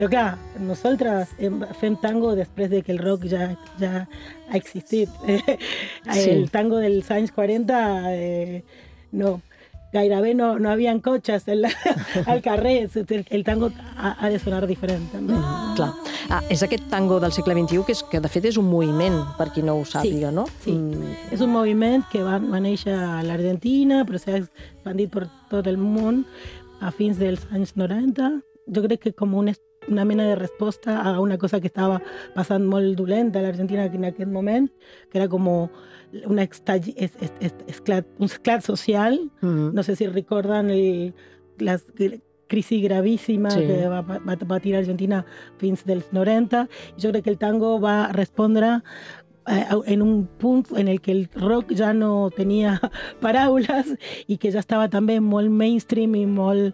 Però clar, nosaltres fem tango després de que el rock ja ha existit. El tango dels anys 40, no, gairebé no havia cotxes al carrer. El tango ha de sonar diferent, també. Clar. És aquest tango del segle XXI que de fet és un moviment, per qui no ho sàpiga, no? Sí, és un moviment que va néixer a l'Argentina, però s'ha expandit per tot el món a fins dels anys 90. Jo crec que com una mena de resposta a una cosa que estava passant molt dolenta a l'Argentina en aquest moment, que era com un esclat social. No sé si recorden la crisi gravíssima que va patir l'Argentina fins dels 90. Jo crec que el tango va respondre en un punt en el que el rock ja no tenia paraules i que ja estava també molt mainstream i molt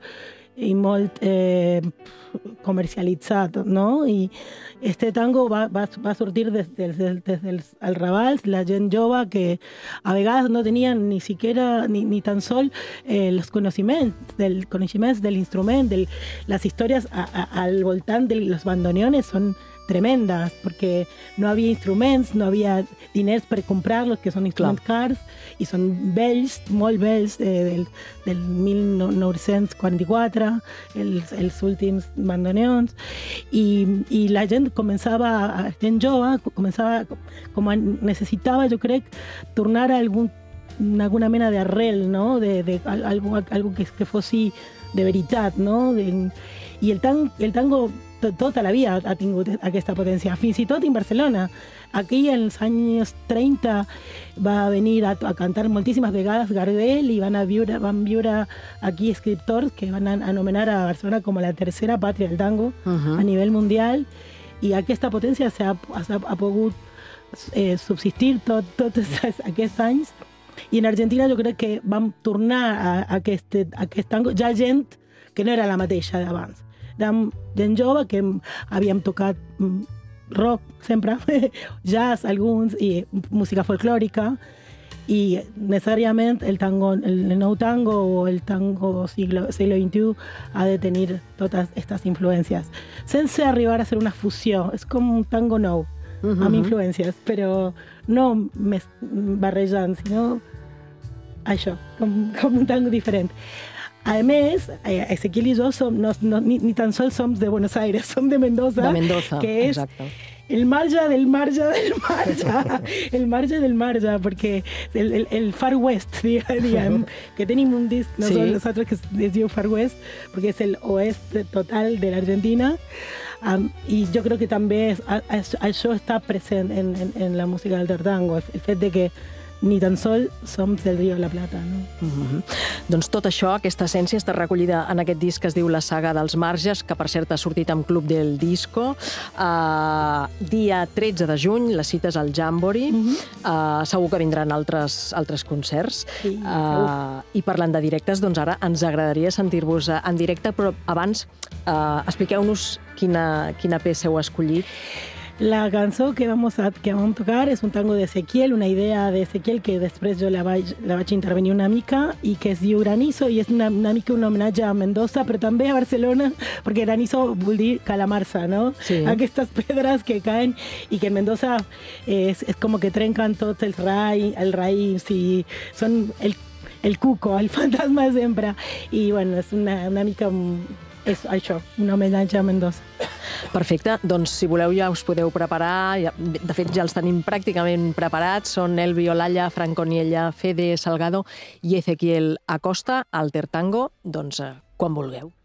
comercialitzat, no? I este tango va sortir des dels raballs, la gent jove que a vegades no tenien ni siquiera ni tan sol els coneixements de l'instrument, les històries al voltant de los bandoneones són tremendas, porque no había instruments, no havia diners per comprar-los, que són instruments cars, i són vells, molt vells, del 1944, els últims bandoneons, i la gent gent jove, necessitava, jo crec, tornar a alguna mena d'arrel, no? Algo que fossi de veritat, no? I el tango tota la vida ha tingut aquesta potència, fins i tot en Barcelona. Aquí, en els anys 30, va venir a cantar moltíssimes vegades Gardel i van viure aquí escriptors que van anomenar a Barcelona com la tercera pàtria del tango a nivell mundial, i aquesta potència ha pogut subsistir tots aquests anys. I en Argentina jo crec que vam tornar a aquest tango, ja gent que no era la mateixa d'abans. Gent jove que havíem tocat rock sempre, jazz alguns i música folclòrica, i necessàriament el nou tango o el tango siglo XXI ha de tenir totes aquestes influències, sense arribar a ser una fusió. És com un tango nou, amb influències, però no més barrejant, sinó això, com un tango diferent. A més, Ezequiel i jo ni tan sols som de Buenos Aires, som de Mendoza, que és el marge del marge del marge, el marge del marge, perquè el Far West, diguem, que tenim un disc, nosaltres que es diu Far West, perquè és el oest total de l'Argentina, i jo crec que també això està present en la música del tango, el fet de que ni tan sol som del Río de la Plata, no? Doncs tot això, aquesta essència, està recollida en aquest disc que es diu La saga dels marges, que per cert ha sortit amb Club del Disco. Dia 13 de juny, la cita és al Jamboree. Segur que vindran altres concerts. I parlant de directes, doncs ara ens agradaria sentir-vos en directe, però abans expliqueu-nos quina peça heu escollit. La cançó que vam tocar és un tango d'Ezequiel, una idea d'Ezequiel que després jo la vaig intervenir una mica, i que es diu Granizo, i és una mica un homenatge a Mendoza, però també a Barcelona, perquè granizo vol dir calamarsa, no? Aquestes pedres que caen i que en Mendoza és com que trenquen tots els raïms i són el cuco, el fantasma sempre. I bueno, és una mica això, un homenatge a Mendoza. Perfecte, doncs si voleu ja us podeu preparar, de fet ja els tenim pràcticament preparats, són Elvi Olalla, Franco Niella, Fede Salgado i Ezequiel Acosta, Alter Tango, doncs quan vulgueu.